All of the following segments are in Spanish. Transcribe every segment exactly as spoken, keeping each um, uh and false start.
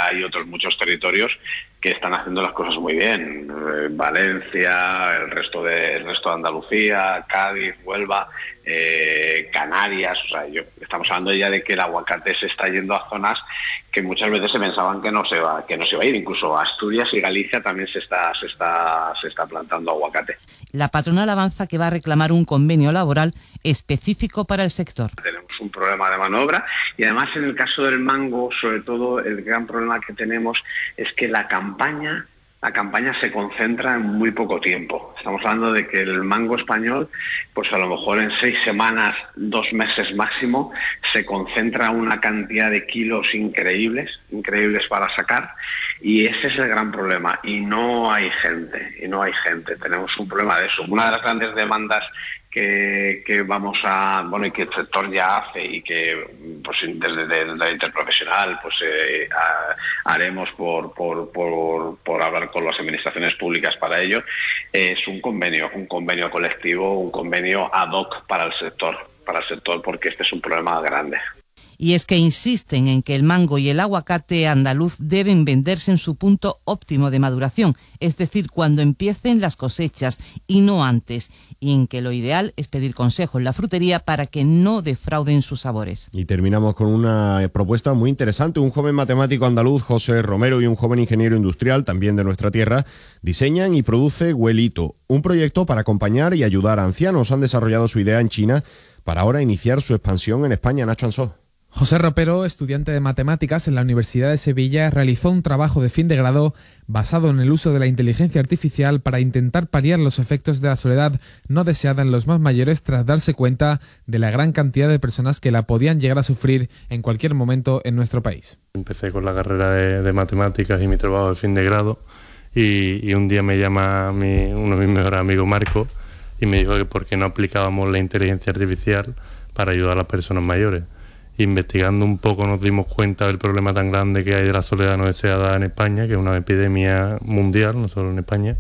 hay otros muchos territorios que están haciendo las cosas muy bien. Eh, Valencia, el resto de el resto de Andalucía, Cádiz, Huelva, eh, Canarias. O sea, yo, estamos hablando ya de que el aguacate se está yendo a zonas que muchas veces se pensaban que no se va que no se va a ir. Incluso Asturias y Galicia también se está se está se está plantando aguacate. La patronal avanza que va a reclamar un convenio laboral específico para el sector. Tenemos un problema de mano de obra y además en el caso del mango, sobre todo el gran problema que tenemos es que la campaña la campaña se concentra en muy poco tiempo. Estamos hablando de que el mango español, pues a lo mejor en seis semanas, dos meses máximo, se concentra una cantidad de kilos increíbles, increíbles para sacar, y ese es el gran problema. Y no hay gente, y no hay gente. Tenemos un problema de eso. Una de las grandes demandas que, que vamos a, bueno, y que el sector ya hace y que pues desde, desde la interprofesional pues eh, a, haremos por, por, por, por hablar con las administraciones públicas para ello, eh, es un convenio, un convenio colectivo, un convenio ad hoc para el sector, para el sector porque este es un problema grande. Y es que insisten en que el mango y el aguacate andaluz deben venderse en su punto óptimo de maduración, es decir, cuando empiecen las cosechas y no antes, y en que lo ideal es pedir consejo en la frutería para que no defrauden sus sabores. Y terminamos con una propuesta muy interesante. Un joven matemático andaluz, José Romero, y un joven ingeniero industrial, también de nuestra tierra, diseñan y produce Huelito, un proyecto para acompañar y ayudar a ancianos. Han desarrollado su idea en China para ahora iniciar su expansión en España. Nacho Ansó. José Romero, estudiante de matemáticas en la Universidad de Sevilla, realizó un trabajo de fin de grado basado en el uso de la inteligencia artificial para intentar paliar los efectos de la soledad no deseada en los más mayores tras darse cuenta de la gran cantidad de personas que la podían llegar a sufrir en cualquier momento en nuestro país. Empecé con la carrera de, de matemáticas y mi trabajo de fin de grado y, y un día me llama mi, uno de mis mejores amigos, Marco, y me dijo que por qué no aplicábamos la inteligencia artificial para ayudar a las personas mayores. Investigando un poco nos dimos cuenta del problema tan grande que hay de la soledad no deseada en España, que es una epidemia mundial, no solo en España,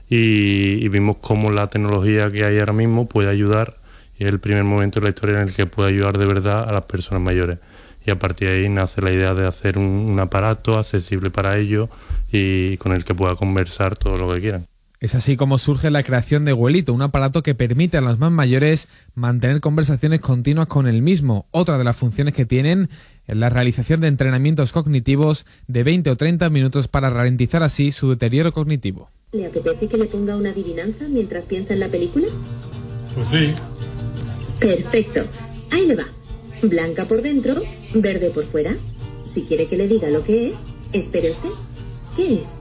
y, y vimos cómo la tecnología que hay ahora mismo puede ayudar, y es el primer momento en la historia en el que puede ayudar de verdad a las personas mayores. Y a partir de ahí nace la idea de hacer un, un aparato accesible para ellos y con el que pueda conversar todo lo que quieran. Es así como surge la creación de Huelito, un aparato que permite a los más mayores mantener conversaciones continuas con el mismo. Otra de las funciones que tienen es la realización de entrenamientos cognitivos de veinte o treinta minutos para ralentizar así su deterioro cognitivo. ¿Le apetece que le ponga una adivinanza mientras piensa en la película? Pues sí. Perfecto. Ahí le va. Blanca por dentro, verde por fuera. Si quiere que le diga lo que es, espere usted. ¿Qué es?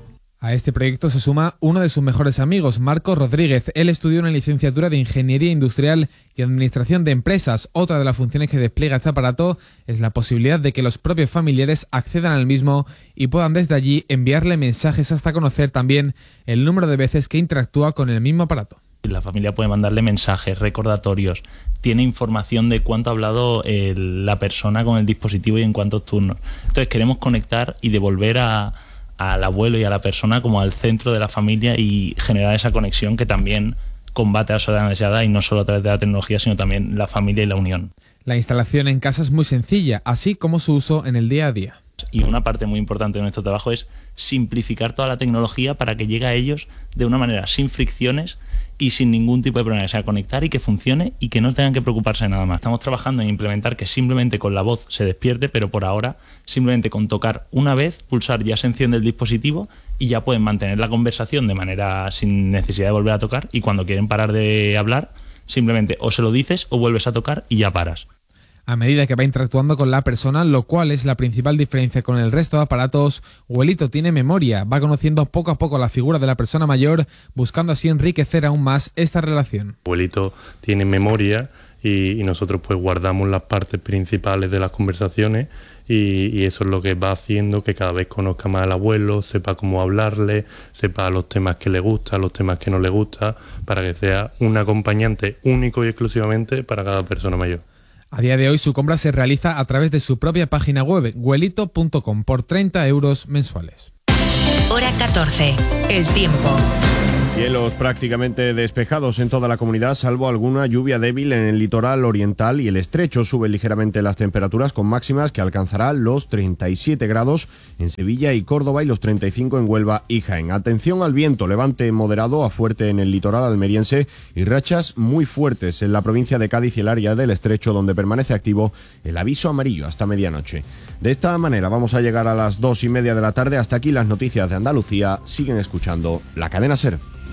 A este proyecto se suma uno de sus mejores amigos, Marco Rodríguez. Él estudió una licenciatura de Ingeniería Industrial y Administración de Empresas. Otra de las funciones que despliega este aparato es la posibilidad de que los propios familiares accedan al mismo y puedan desde allí enviarle mensajes hasta conocer también el número de veces que interactúa con el mismo aparato. La familia puede mandarle mensajes, recordatorios, tiene información de cuánto ha hablado eh, la persona con el dispositivo y en cuántos turnos. Entonces queremos conectar y devolver a... al abuelo y a la persona como al centro de la familia y generar esa conexión que también combate a la soledad no deseada y no solo a través de la tecnología, sino también la familia y la unión. La instalación en casa es muy sencilla, así como su uso en el día a día. Y una parte muy importante de nuestro trabajo es simplificar toda la tecnología para que llegue a ellos de una manera sin fricciones y sin ningún tipo de problema, o sea, conectar y que funcione y que no tengan que preocuparse de nada más. Estamos trabajando en implementar que simplemente con la voz se despierte, pero por ahora simplemente con tocar una vez, pulsar, ya se enciende el dispositivo y ya pueden mantener la conversación de manera sin necesidad de volver a tocar, y cuando quieren parar de hablar, simplemente o se lo dices o vuelves a tocar y ya paras. A medida que va interactuando con la persona, lo cual es la principal diferencia con el resto de aparatos, Huelito tiene memoria, va conociendo poco a poco la figura de la persona mayor, buscando así enriquecer aún más esta relación. Huelito tiene memoria y, y nosotros pues guardamos las partes principales de las conversaciones y, y eso es lo que va haciendo que cada vez conozca más al abuelo, sepa cómo hablarle, sepa los temas que le gustan, los temas que no le gustan, para que sea un acompañante único y exclusivamente para cada persona mayor. A día de hoy su compra se realiza a través de su propia página web, huelito punto com, por treinta euros mensuales. Hora catorce. El tiempo. Cielos prácticamente despejados en toda la comunidad, salvo alguna lluvia débil en el litoral oriental y el estrecho. Suben ligeramente las temperaturas con máximas que alcanzarán los treinta y siete grados en Sevilla y Córdoba y los treinta y cinco en Huelva y Jaén. Atención al viento, levante moderado a fuerte en el litoral almeriense y rachas muy fuertes en la provincia de Cádiz y el área del estrecho, donde permanece activo el aviso amarillo hasta medianoche. De esta manera vamos a llegar a las dos y media de la tarde. Hasta aquí las noticias de Andalucía. Siguen escuchando la cadena SER.